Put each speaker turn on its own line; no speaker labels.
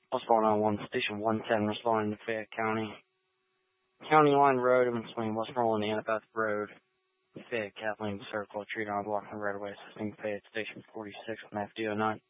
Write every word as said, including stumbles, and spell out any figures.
What's going on? One Station one ten responding to Fayette County. County Line Road in between Westmoreland and Annabeth Road. Fayette Kathleen Circle, treated on blocking right away, assisting Fayette Station forty-six on F D O nine.